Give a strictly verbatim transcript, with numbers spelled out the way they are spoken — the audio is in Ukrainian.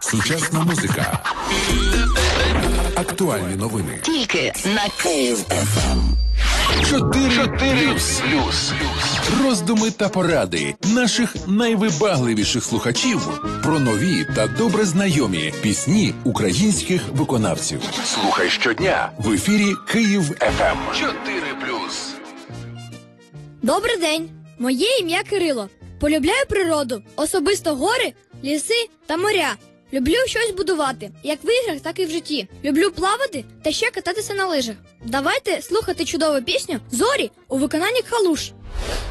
Сучасна музика. Актуальні новини. Тільки на Київ еф ем. Чотири плюс. Роздуми та поради наших найвибагливіших слухачів про нові та добре знайомі пісні українських виконавців. Слухай щодня в ефірі Київ еф ем. Чотири плюс. Добрий день. Моє ім'я Кирило. Полюбляю природу, особисто гори, ліси та моря. Люблю щось будувати, як в іграх, так і в житті. Люблю плавати та ще кататися на лижах. Давайте слухати чудову пісню «Зорі» у виконанні Калуш.